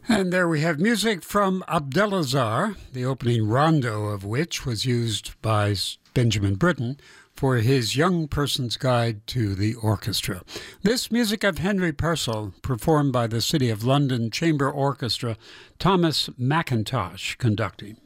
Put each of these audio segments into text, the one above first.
And there we have music from Abdelazar, the opening rondo of which was used by Benjamin Britten for his Young Person's Guide to the Orchestra. This music of Henry Purcell, performed by the City of London Chamber Orchestra, Thomas McIntosh conducting.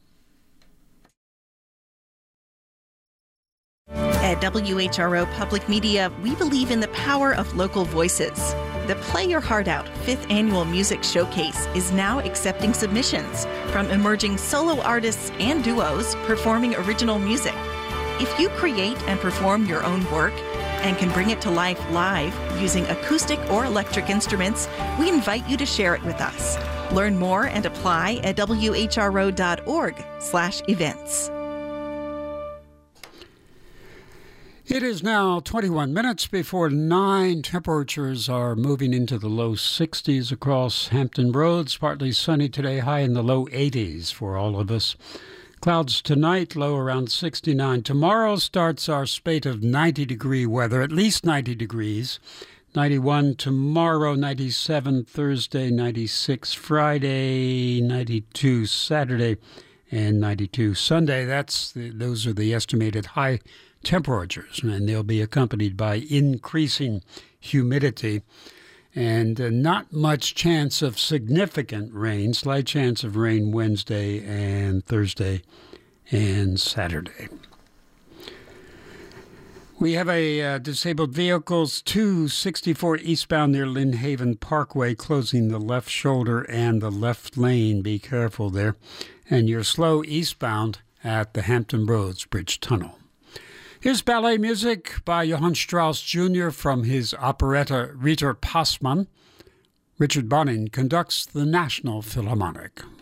At WHRO Public Media, we believe in the power of local voices. The Play Your Heart Out 5th Annual Music Showcase is now accepting submissions from emerging solo artists and duos performing original music. If you create and perform your own work and can bring it to life live using acoustic or electric instruments, we invite you to share it with us. Learn more and apply at whro.org/events. It is now 21 minutes before 9. Temperatures are moving into the low 60s across Hampton Roads. Partly sunny today, high in the low 80s for all of us. Clouds tonight, low around 69. Tomorrow starts our spate of 90-degree weather, at least 90 degrees. 91 tomorrow, 97 Thursday, 96 Friday, 92 Saturday, and 92 Sunday. Those are the estimated high temperatures, and they'll be accompanied by increasing humidity and not much chance of significant rain, slight chance of rain Wednesday and Thursday and Saturday. We have a disabled vehicles 264 eastbound near Lynn Haven Parkway, closing the left shoulder and the left lane. Be careful there. And you're slow eastbound at the Hampton Roads Bridge Tunnel. Here's ballet music by Johann Strauss Jr. from his operetta Ritter Passmann. Richard Bonin conducts the National Philharmonic.